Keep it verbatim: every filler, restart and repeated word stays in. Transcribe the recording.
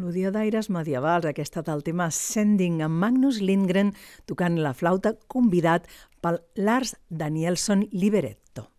melodia d'aires medievals, aquesta del tema Sending, amb Magnus Lindgren tocant la flauta, convidat pel Lars Danielsson Liberetto.